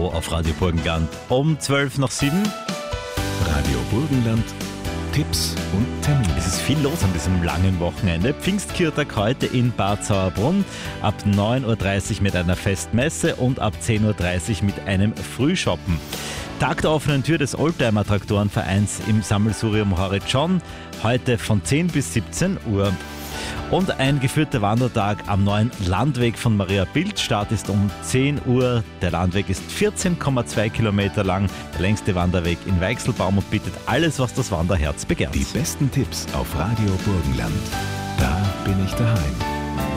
Info auf Radio Burgenland um 7:12. Radio Burgenland, Tipps und Termine. Es ist viel los an diesem langen Wochenende. Pfingstkirtag heute in Bad Sauerbrunn, ab 9:30 Uhr mit einer Festmesse und ab 10:30 Uhr mit einem Frühshoppen. Tag der offenen Tür des Oldtimer-Traktorenvereins im Sammelsurium Horit John, heute von 10 bis 17 Uhr. Und ein geführter Wandertag am neuen Landweg von Maria Bildt. Start ist um 10 Uhr. Der Landweg ist 14,2 Kilometer lang, der längste Wanderweg in Weichselbaum und bietet alles, was das Wanderherz begehrt. Die besten Tipps auf Radio Burgenland. Da bin ich daheim.